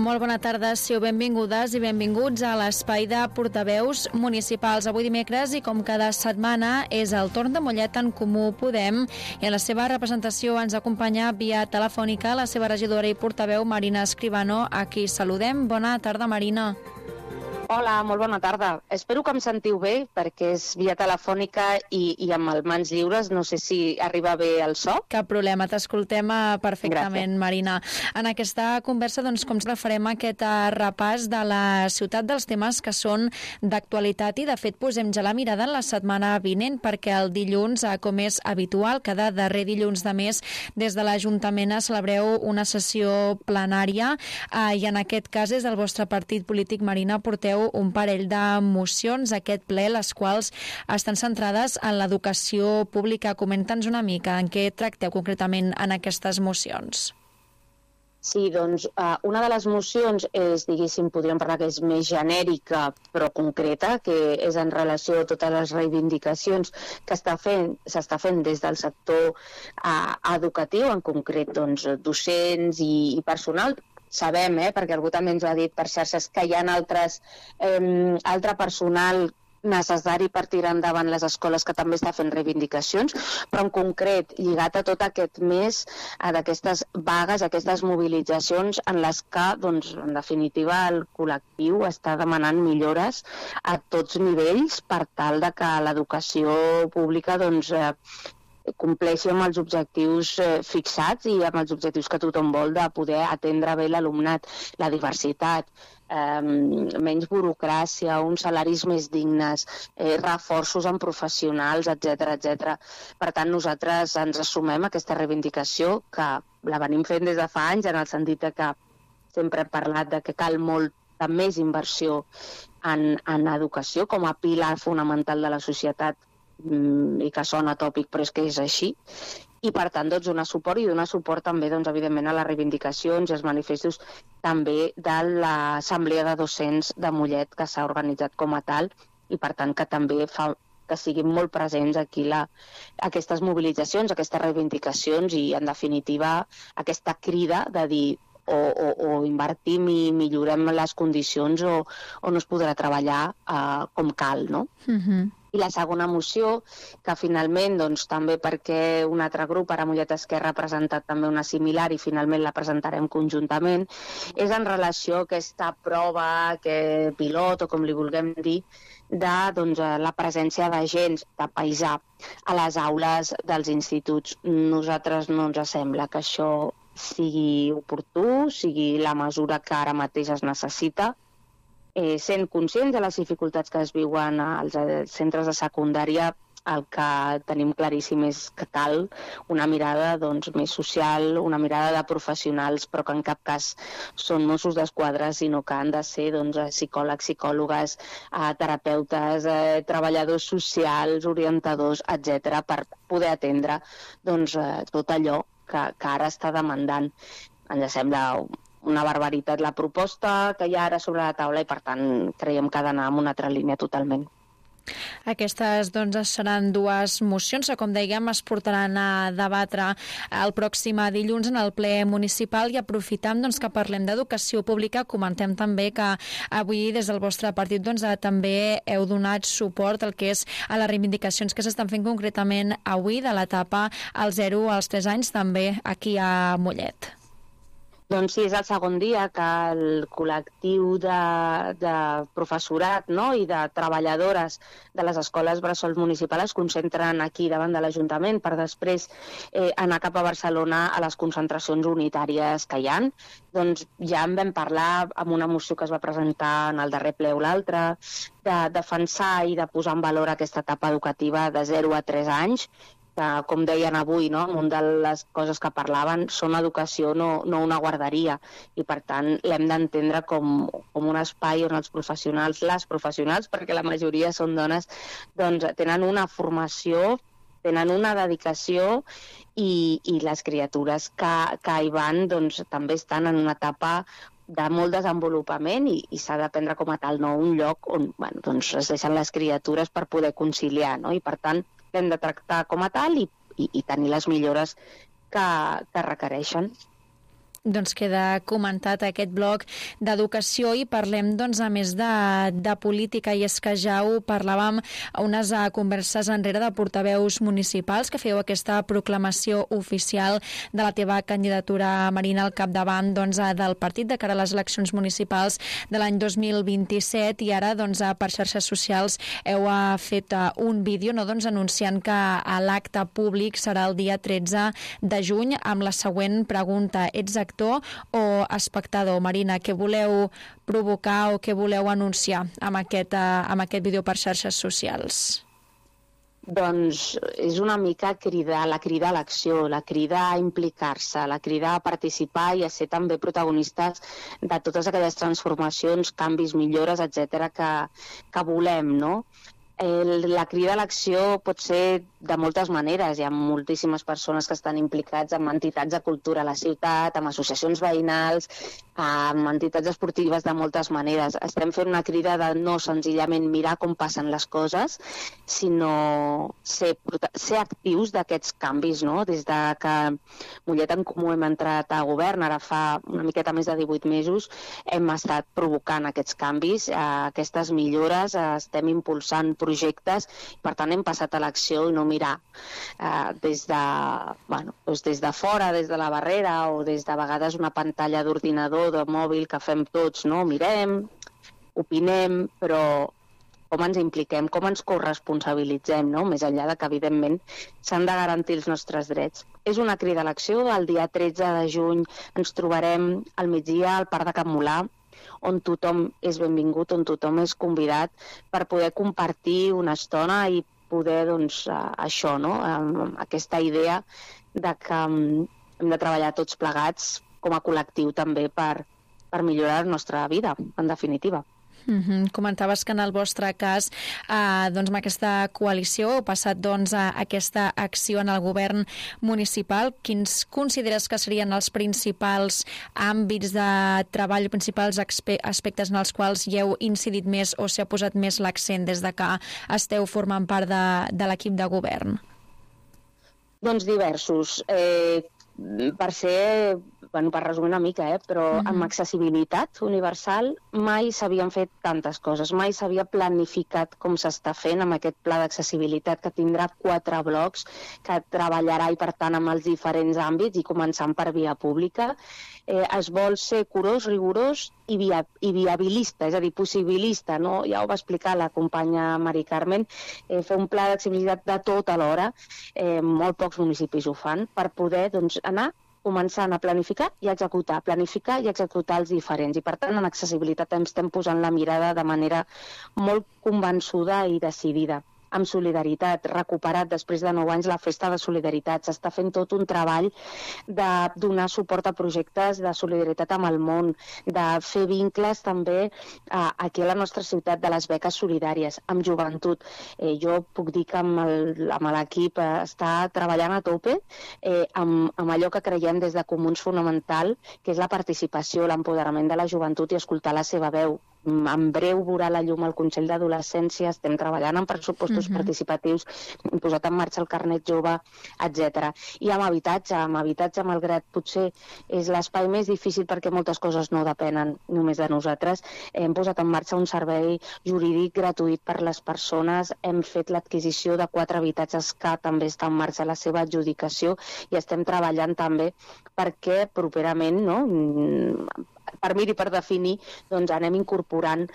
Molt bona tarda, siu benvingudes i benvinguts a l'espai de portaveus municipals. Avui dimecres i com cada setmana és el torn de Mollet en Comú Podem i en la seva representació ens acompanya via telefònica la seva regidora i portaveu Marina Escribano, a qui saludem. Bona tarda, Marina. Hola, molt bona tarda. Espero que em sentiu bé perquè és via telefònica i amb les mans lliures. No sé si arriba bé el so. Cap problema, t'escoltem perfectament. Gràcies. Marina. En aquesta conversa, doncs, com farem aquest repàs de la ciutat dels temes que són d'actualitat i, de fet, posem ja la mirada en la setmana vinent perquè el dilluns, com és habitual, cada darrer dilluns de mes, des de l'Ajuntament celebreu una sessió plenària i en aquest cas és el vostre partit polític, Marina, porteu un parell de mocions aquest ple, les quals estan centrades en l'educació pública. Comenta'ns una mica en què tracteu concretament en aquestes mocions. Sí, doncs una de les mocions és, diguéssim, podríem parlar que és més genèrica però concreta, que és en relació a totes les reivindicacions que s'està fent des del sector educatiu, en concret doncs, docents i personal. Sabem, perquè algú també ens ho ha dit per xarxes, que hi ha altre personal necessari per tirar endavant les escoles que també està fent reivindicacions, però en concret, lligat a tot aquest mes d'aquestes vagues, aquestes mobilitzacions en les que, doncs, en definitiva, el col·lectiu està demanant millores a tots nivells per tal de que l'educació pública doncs, compleixi amb els objectius fixats i amb els objectius que tothom vol de poder atendre bé l'alumnat, la diversitat, menys burocràcia, uns salaris més dignes, reforços en professionals, etc. Per tant, nosaltres ens assumem aquesta reivindicació que la venim fent des de fa anys, en el sentit que sempre hem parlat de que cal molta més inversió en educació com a pilar fonamental de la societat, i que sona tòpic però és que és així, i per tant doncs, donar suport també doncs, evidentment a les reivindicacions i als manifestos també de l'Assemblea de Docents de Mollet, que s'ha organitzat com a tal i per tant que també fa que siguin molt presents aquí aquestes mobilitzacions, aquestes reivindicacions i en definitiva aquesta crida de dir o invertim i millorem les condicions o no es podrà treballar com cal, no? I la segona moció, que finalment, doncs, també perquè un altre grup, ara Mollet Esquerra, ha presentat també una similar i finalment la presentarem conjuntament, és en relació a aquesta prova, pilot o com li vulguem dir, de la presència d'agents de paisà a les aules dels instituts. Nosaltres no ens sembla que això sigui oportú, sigui la mesura que ara mateix es necessita, sent conscients de les dificultats que es viuen als centres de secundària, el que tenim claríssim és que cal una mirada més social, una mirada de professionals, però que en cap cas són Mossos d'Esquadra, sinó que han de ser psicòlegs, psicòlogues, terapeutes, treballadors socials, orientadors, etc., per poder atendre tot allò que ara està demandant. Ens sembla una barbaritat la proposta que hi ha ara sobre la taula i, per tant, creiem que ha d'anar en una altra línia totalment. Aquestes, seran dues mocions que, com dèiem, es portaran a debatre el pròxim dilluns en el ple municipal i aprofitant que parlem d'educació pública, comentem també que avui des del vostre partit també heu donat suport al que és a les reivindicacions que s'estan fent concretament avui de l'etapa als 0 als 3 anys també aquí a Mollet. Doncs sí, és el segon dia que el col·lectiu de professorat i de treballadores de les escoles bressol municipals es concentren aquí davant de l'Ajuntament per després anar cap a Barcelona a les concentracions unitàries que hi ha. Doncs ja en vam parlar amb una moció que es va presentar en el darrer ple o l'altre, de defensar i de posar en valor aquesta etapa educativa de 0 a 3 anys, que, com deien avui, una de les coses que parlaven són educació, no una guarderia, i per tant l'hem d'entendre com un espai on els professionals, les professionals, perquè la majoria són dones, tenen una formació, tenen una dedicació i les criatures que hi van també estan en una etapa de molt desenvolupament i s'ha de prendre com a tal un lloc on es deixen les criatures per poder conciliar, i per tant l'hem de tractar com a tal i tenir les millores que requereixen. Doncs queda comentat aquest bloc d'educació i parlem, doncs, a més de política, i és que ja ho parlàvem a unes converses enrere de portaveus municipals que feu aquesta proclamació oficial de la teva candidatura, Marina, al capdavant, doncs, del partit de cara a les eleccions municipals de l'any 2027, i ara, doncs, per xarxes socials heu fet un vídeo, no, doncs, anunciant que l'acte públic serà el dia 13 de juny amb la següent pregunta: ets actor o espectador? Marina, què voleu provocar o què voleu anunciar amb aquest vídeo per xarxes socials? Doncs és una mica la crida a l'acció, la crida a implicar-se, la crida a participar i a ser també protagonistes de totes aquelles transformacions, canvis, millores, etcètera, que volem, no? La crida a l'acció pot ser de moltes maneres. Hi ha moltíssimes persones que estan implicats en entitats de cultura a la ciutat, amb associacions veïnals, amb entitats esportives de moltes maneres. Estem fent una crida de no senzillament mirar com passen les coses, sinó ser actius d'aquests canvis, no? Des de que Mollet en Comú hem entrat a govern, ara fa una miqueta més de 18 mesos, hem estat provocant aquests canvis, aquestes millores, estem impulsant projectes, per tant hem passat a l'acció i no mirar des de fora, des de la barrera o des de vegades una pantalla d'ordinador, de mòbil que fem tots, no? Mirem, opinem, però com ens impliquem, com ens corresponsabilitzem, no? Més enllà de que, evidentment, s'han de garantir els nostres drets. És una crida a l'acció. El dia 13 de juny ens trobarem al migdia al Parc de Can Molà, on tothom és benvingut, on tothom és convidat per poder compartir una estona i poder, doncs, això, no? Aquesta idea de que hem de treballar tots plegats com a col·lectiu també per millorar la nostra vida, en definitiva. Comentaves que en el vostre cas, doncs, amb aquesta coalició heu passat, doncs, a aquesta acció en el govern municipal. Quins consideres que serien els principals àmbits de treball, principals aspectes en els quals hi heu incidit més o s'ha posat més l'accent des de que esteu formant part de l'equip de govern? Doncs diversos. Per resumir una mica, però amb accessibilitat universal mai s'havien fet tantes coses, mai s'havia planificat com s'està fent amb aquest pla d'accessibilitat que tindrà 4 blocs, que treballarà i per tant amb els diferents àmbits i començant per via pública. Es vol ser curós, rigorós i viabilista, és a dir, possibilista, no? Ja ho va explicar la companya Mari Carmen, fer un pla d'accessibilitat de tot alhora, molt pocs municipis ho fan, per poder, doncs, anar començant a planificar i executar els diferents. I, per tant, en accessibilitat estem posant la mirada de manera molt convençuda i decidida. Amb solidaritat, recuperat després de 9 anys la Festa de Solidaritat. S'està fent tot un treball de donar suport a projectes de solidaritat amb el món, de fer vincles també aquí a la nostra ciutat de les beques solidàries, amb joventut. Jo puc dir que amb l'equip està treballant a tope amb allò que creiem des de Comuns fonamental, que és la participació, l'empoderament de la joventut i escoltar la seva veu. En breu veurà la llum al Consell d'Adolescència, estem treballant en pressupostos participatius, hem posat en marxa el carnet jove, etc. I amb habitatge, malgrat potser és l'espai més difícil perquè moltes coses no depenen només de nosaltres, hem posat en marxa un servei jurídic gratuït per a les persones, hem fet l'adquisició de 4 habitatges que també està en marxa la seva adjudicació i estem treballant també perquè properament, no?, per mir i per definir, doncs anem incorporant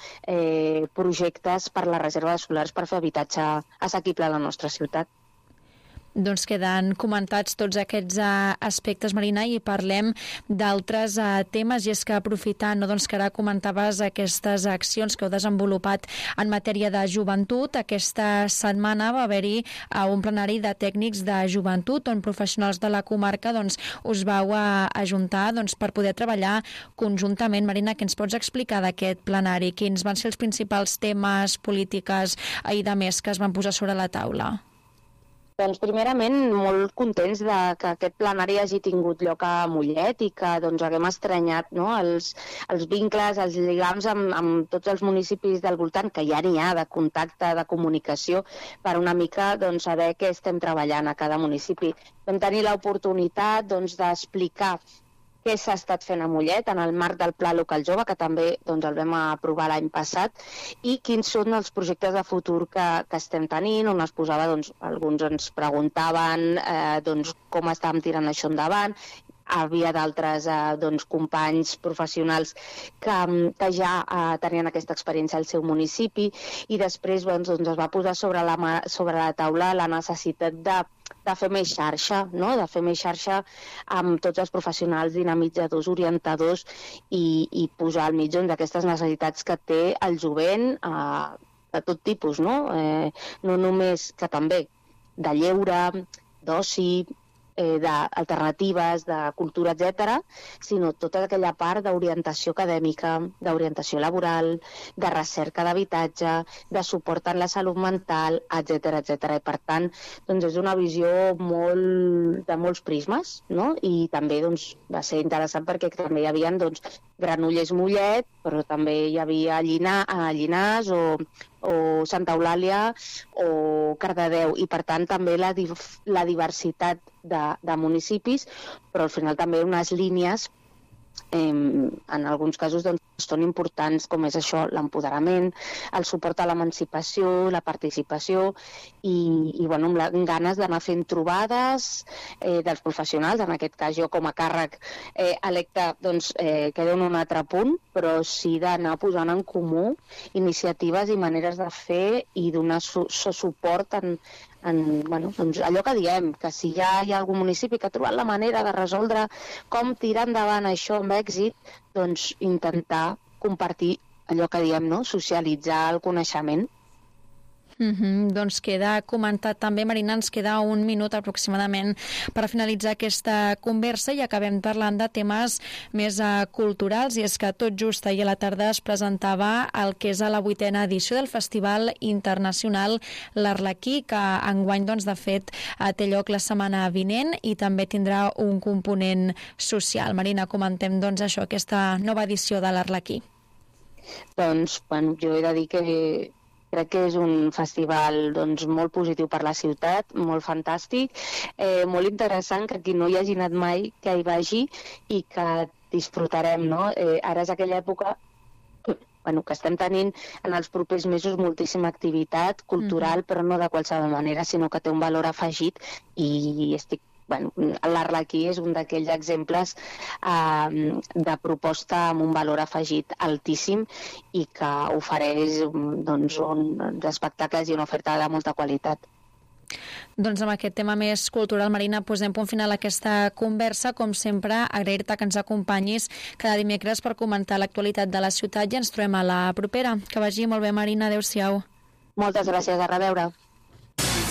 projectes per la reserva de solars per fer habitatge assequible a la nostra ciutat. Doncs queden comentats tots aquests aspectes, Marina, i parlem d'altres temes, i és que aprofitant, doncs, que ara comentaves aquestes accions que heu desenvolupat en matèria de joventut, aquesta setmana va haver-hi un plenari de tècnics de joventut on professionals de la comarca, doncs, us vau ajuntar, doncs, per poder treballar conjuntament. Marina, què ens pots explicar d'aquest plenari? Quins van ser els principals temes, polítiques i de més que es van posar sobre la taula? Doncs primerament molt contents de que aquest plenari hagi tingut lloc a Mollet i que doncs, haguem estrenyat, no?, els vincles, els lligams amb tots els municipis del voltant, que ja n'hi ha de contacte, de comunicació, per una mica doncs, saber què estem treballant a cada municipi. Vam tenir l'oportunitat, doncs, d'explicar què s'ha estat fent a Mollet en el marc del Pla Local Jove, que també el vam aprovar l'any passat, i quins són els projectes de futur que estem tenint, on es posava, alguns ens preguntaven com estàvem tirant això endavant. Havia d'altres companys professionals que ja tenien aquesta experiència al seu municipi, i després es va posar sobre la taula la necessitat de fer més xarxa, no? De fer més xarxa amb tots els professionals, dinamitzadors, orientadors, i posar al mig d'aquestes necessitats que té el jovent de tot tipus, no? No només, que també, de lleure, d'oci, d'alternatives, de cultura, etc., sinó tota aquella part d'orientació acadèmica, d'orientació laboral, de recerca d'habitatge, de suport en la salut mental, etc. I per tant, és una visió de molts prismes, no? I també va ser interessant perquè també hi havia Granollers, Mollet, però també hi havia Llinars o Santa Eulàlia o Cardedeu, i per tant també la diversitat de municipis, però al final també unes línies en alguns casos són importants, com és això, l'empoderament, el suport a l'emancipació, la participació, i amb ganes d'anar fent trobades dels professionals. En aquest cas, jo com a càrrec electe quedo en un altre punt, però sí d'anar posant en comú iniciatives i maneres de fer i donar suport en allò que diem, que si ja hi ha algun municipi que ha trobat la manera de resoldre com tirar endavant això amb èxit, intentar compartir allò que diem, no? Socialitzar el coneixement. Doncs queda comentat també, Marina, ens queda un minut aproximadament per finalitzar aquesta conversa i acabem parlant de temes més culturals, i és que tot just ahir a la tarda es presentava el que és a la 8ª edició del Festival Internacional l'Arlequí, que enguany, de fet, té lloc la setmana vinent i també tindrà un component social. Marina, comentem això, aquesta nova edició de l'Arlequí. Jo he de dir que crec que és un festival molt positiu per la ciutat, molt fantàstic, molt interessant, que qui no hi hagi anat mai que hi vagi i que disfrutarem, no? Ara és aquella època que estem tenint en els propers mesos moltíssima activitat cultural, però no de qualsevol manera, sinó que té un valor afegit, i l'Arlequí és un d'aquells exemples de proposta amb un valor afegit altíssim i que ofereix espectacles i una oferta de molta qualitat. Doncs amb aquest tema més cultural, Marina, posem punt final a aquesta conversa. Com sempre, agrair-te que ens acompanyis cada dimecres per comentar l'actualitat de la ciutat, i ens trobem a la propera. Que vagi molt bé, Marina. Adéu-siau. Moltes gràcies, a reveure.